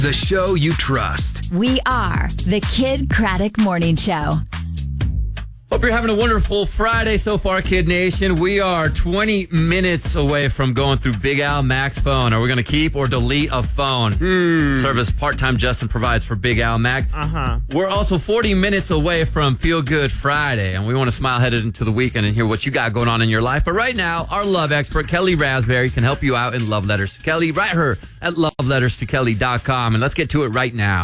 The show you trust. We are the Kid Craddock Morning Show. Hope you're having a wonderful Friday so far, Kid Nation. We are 20 minutes away from going through Big Al Mac's phone. Are we going to keep or delete a phone? Service part-time Justin provides for Big Al Mac. We're also 40 minutes away from Feel Good Friday, and we want to smile headed into the weekend and hear what you got going on in your life. But right now, our love expert, Kelly Raspberry, can help you out in Love Letters to Kelly. Write her at loveletterstokelly.com, and let's get to it right now.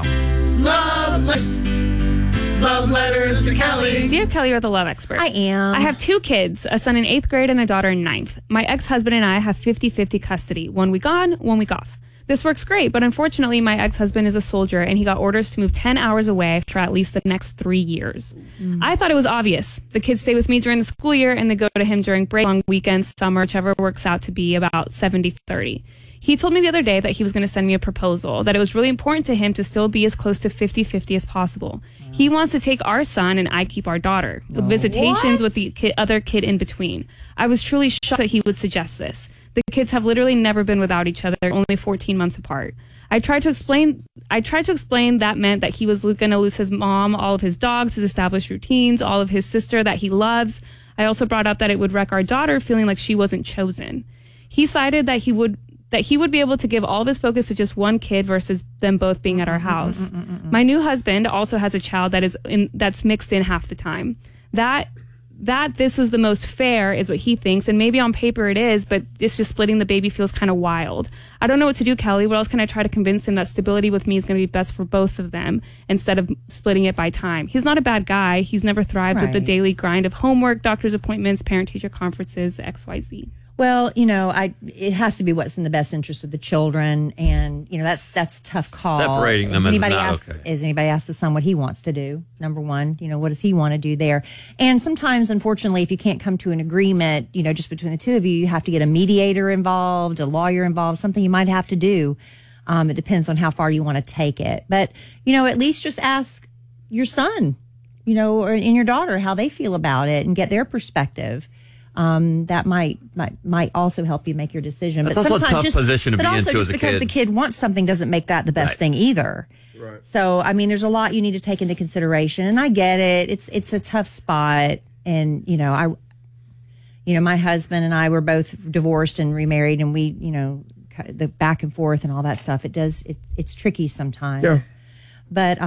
Love letters to Kelly. Dear Kelly, you're the love expert. I am. I have 2 kids, a son in 8th grade and a daughter in 9th. My ex-husband and I have 50-50 custody. 1 week on, 1 week off. This works great, but unfortunately, my ex-husband is a soldier and he got orders to move 10 hours away for at least the next 3 years. I thought it was obvious. The kids stay with me during the school year and they go to him during break, long weekends, summer, whichever works out to be about 70-30. He told me the other day that he was going to send me a proposal, that it was really important to him to still be as close to 50-50 as possible. He wants to take our son and I keep our daughter, with visitations with the other kid in between. I was truly shocked that he would suggest this. The kids have literally never been without each other, only 14 months apart. I tried to explain that meant that he was going to lose his mom, all of his dogs, his established routines, all of his sister that he loves. I also brought up that it would wreck our daughter feeling like she wasn't chosen. He cited that he would be able to give all of his focus to just one kid versus them both being at our house. My new husband also has a child that's mixed in half the time. That this was the most fair is what he thinks, and maybe on paper it is, but it's just splitting the baby feels kind of wild. I don't know what to do, Kelly. What else can I try to convince him that stability with me is going to be best for both of them instead of splitting it by time? He's not a bad guy. He's never thrived with the daily grind of homework, doctor's appointments, parent-teacher conferences, XYZ. Well, it has to be what's in the best interest of the children, and that's a tough call. Separating them is not okay. Has anybody asked the son what he wants to do? Number one, what does he want to do there? And sometimes, unfortunately, if you can't come to an agreement, just between the two of you have to get a mediator involved, a lawyer involved, something you might have to do. It depends on how far you want to take it, but at least just ask your son, or and your daughter how they feel about it and get their perspective. That might also help you make your decision. That's also a tough position to be into as a kid. But also just because the kid wants something doesn't make that the best thing either. Right. So, there's a lot you need to take into consideration, and I get it. It's a tough spot, and my husband and I were both divorced and remarried, and we, the back and forth and all that stuff. It's tricky sometimes. Yeah. But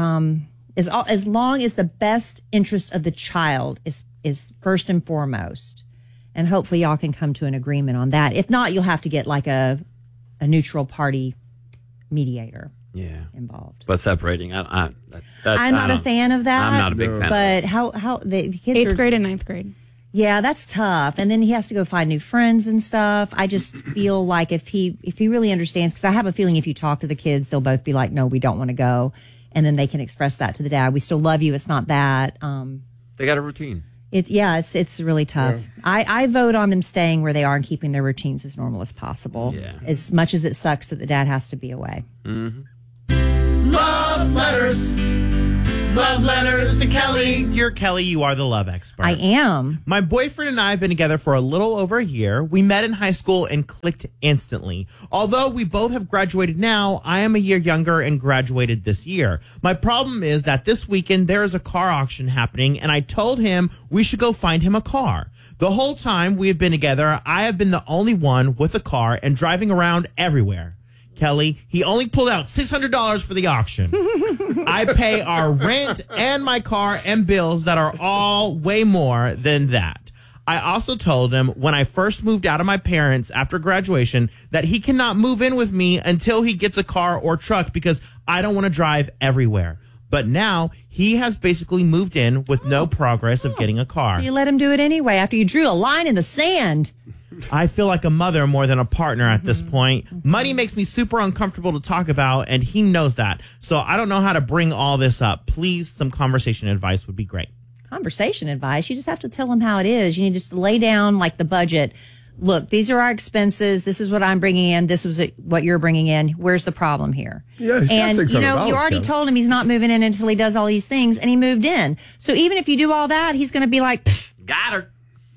as long as the best interest of the child is first and foremost. And hopefully y'all can come to an agreement on that. If not, you'll have to get like a neutral party mediator involved. But separating, I'm not a fan of that. I'm not a big fan. But how the kids 8th grade and 9th grade. Yeah, that's tough. And then he has to go find new friends and stuff. I just feel like if he really understands, because I have a feeling if you talk to the kids, they'll both be like, no, we don't want to go. And then they can express that to the dad. We still love you. It's not that. They got a routine. It's really tough. Yeah. I vote on them staying where they are and keeping their routines as normal as possible. Yeah. As much as it sucks that the dad has to be away. Mm-hmm. Love letters. Love letters to Kelly. Dear Kelly, you are the love expert. I am. My boyfriend and I have been together for a little over a year. We met in high school and clicked instantly. Although we both have graduated now, I am a year younger and graduated this year. My problem is that this weekend there is a car auction happening, and I told him we should go find him a car. The whole time we have been together, I have been the only one with a car and driving around everywhere. Kelly, he only pulled out $600 for the auction. I pay our rent and my car and bills that are all way more than that. I also told him when I first moved out of my parents after graduation that he cannot move in with me until he gets a car or truck because I don't want to drive everywhere. But now he has basically moved in with no progress of getting a car. So you let him do it anyway after you drew a line in the sand. I feel like a mother more than a partner at this point. Money makes me super uncomfortable to talk about, and he knows that. So I don't know how to bring all this up. Please, some conversation advice would be great. Conversation advice? You just have to tell him how it is. You need to just lay down like the budget. Look, these are our expenses. This is what I'm bringing in. This is what you're bringing in. Where's the problem here? Yeah, he's got $600, you already told him he's not moving in until he does all these things, and he moved in. So even if you do all that, he's going to be like, got her.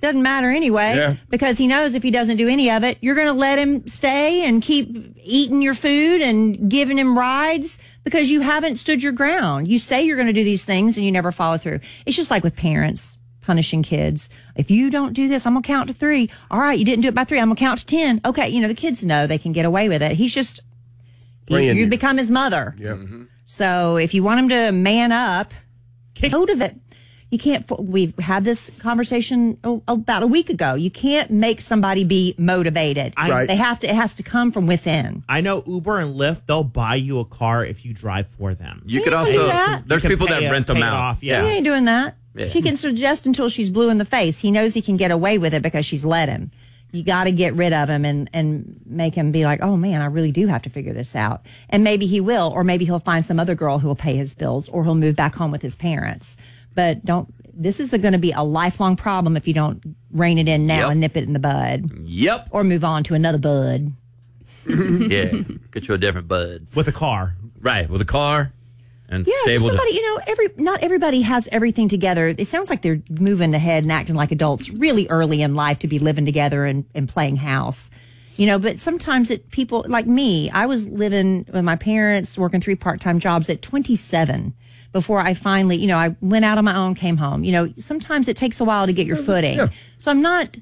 doesn't matter anyway because he knows if he doesn't do any of it, you're going to let him stay and keep eating your food and giving him rides because you haven't stood your ground. You say you're going to do these things and you never follow through. It's just like with parents punishing kids. If you don't do this, I'm going to count to 3. All right, you didn't do it by 3. I'm going to count to 10. Okay, the kids know they can get away with it. He's just, you become his mother. Yeah. Mm-hmm. So if you want him to man up, out of it. You can't, we had this conversation about a week ago. You can't make somebody be motivated. Right. It has to come from within. I know Uber and Lyft, they'll buy you a car if you drive for them. You could do also, that. there's You can people that pay rent them it out. off, He ain't doing that. Yeah. She can suggest until she's blue in the face. He knows he can get away with it because she's let him. You got to get rid of him and make him be like, oh man, I really do have to figure this out. And maybe he will, or maybe he'll find some other girl who will pay his bills, or he'll move back home with his parents. But this is going to be a lifelong problem if you don't rein it in now and nip it in the bud. Yep. Or move on to another bud. Yeah. Get you a different bud. With a car. Right. With a car and Yeah, stable. somebody, not everybody has everything together. It sounds like they're moving ahead and acting like adults really early in life to be living together and playing house. But sometimes people like me, I was living with my parents, working 3 part-time jobs at 27 before I finally, I went out on my own, came home. Sometimes it takes a while to get your footing. Yeah. So I'm not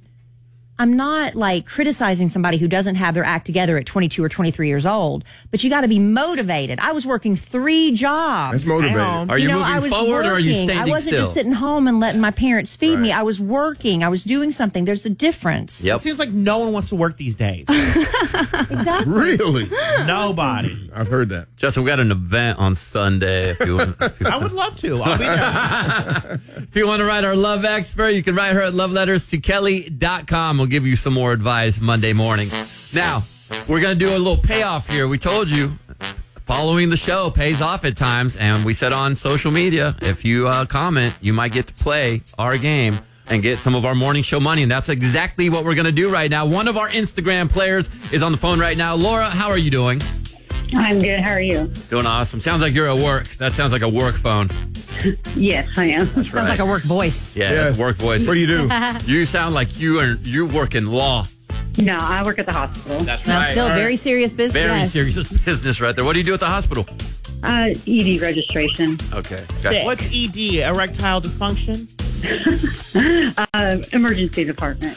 like criticizing somebody who doesn't have their act together at 22 or 23 years old, but you got to be motivated. I was working 3 jobs. That's motivated. Are you moving forward or are you standing still? I wasn't just sitting home and letting my parents feed me. I was working. I was doing something. There's a difference. Yep. It seems like no one wants to work these days. Exactly. Really? Nobody. I've heard that. Justin, we got an event on Sunday. I would love to. I'll be there. If you want to write our love expert, you can write her at loveletterstokelly.com. We'll give you some more advice Monday morning. Now, we're going to do a little payoff here. We told you following the show pays off at times, and we said on social media, if you comment, you might get to play our game and get some of our morning show money, and that's exactly what we're going to do right now. One of our Instagram players is on the phone right now. Laura, how are you doing? I'm good. How are you? Doing awesome. Sounds like you're at work. That sounds like a work phone. Yes, I am. That's right. Sounds like a work voice. Yeah, that's work voice. What do you do? You sound like you work in law. No, I work at the hospital. That's Now, right. still very serious business. Very serious business right there. What do you do at the hospital? ED registration. Okay. Sick. What's ED? Erectile dysfunction? Emergency department.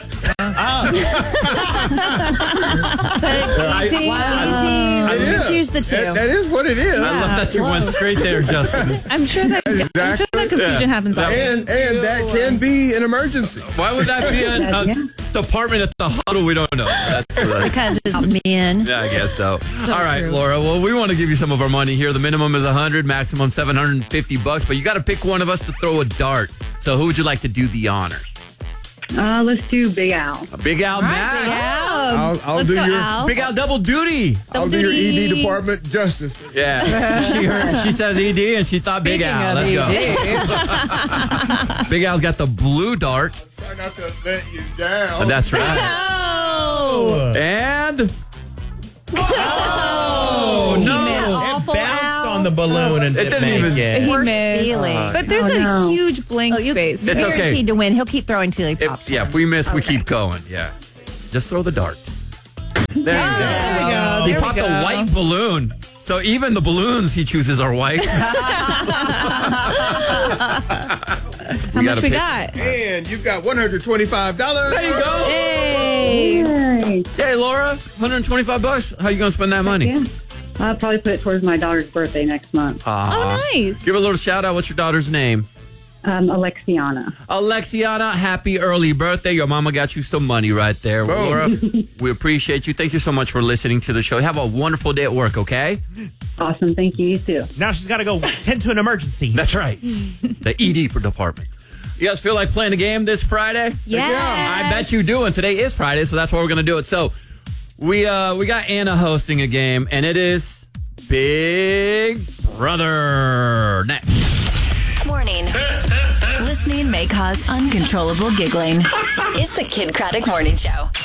Easy. Confuse the two. That is what it is. I love that you went straight there, Justin. I'm sure that confusion happens often. And that can be an emergency. Why would that be a department at the hospital? We don't know. That's Because it's men. yeah, I guess so. All right, true. Laura. Well, we want to give you some of our money here. The minimum is $100, maximum $750, but you got to pick one of us to throw a dart. So who would you like to do the honors? Let's do Big Al. Big Al Matt. I'll do your Al. Big Al double duty. I'll do your ED department justice. Yeah. she says ED and she thought Big Al. Let's go. Big Al's got the blue dart. Try not to let you down. And that's right. Oh. And oh no. It bounced on the balloon and It didn't even get. He Worst missed. feeling. But there's a huge blank space. It's okay. Guaranteed to win. He'll keep throwing till he pops. If we miss, we keep going. Yeah. Just throw the dart. There you go. There we go. He There we popped go. the white balloon. So even the balloons he chooses are white. How much we got? And you've got $125. There you go. Hey. Yay. Hey, Laura, $125. How you going to spend that money? Yeah. I'll probably put it towards my daughter's birthday next month. Oh, nice. Give a little shout out. What's your daughter's name? Alexiana. Alexiana, happy early birthday. Your mama got you some money right there. Boom. Laura, we appreciate you. Thank you so much for listening to the show. Have a wonderful day at work, okay? Awesome. Thank you. You too. Now she's got to go tend to an emergency. That's right. The ED department. You guys feel like playing a game this Friday? Yes. I bet you do, and today is Friday, so that's why we're going to do it. So we got Anna hosting a game, and it is Big Brother. Next. Morning. Listening may cause uncontrollable giggling. It's the Kid Craddock Morning Show.